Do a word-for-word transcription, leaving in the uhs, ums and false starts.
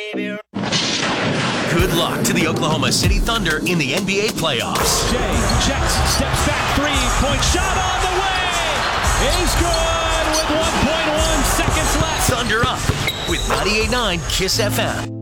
Good luck to the Oklahoma City Thunder in the N B A playoffs. Jay checks, steps back, three-point shot on the way. Is good with one point one seconds left. Thunder up with ninety-eight point nine Kiss F M.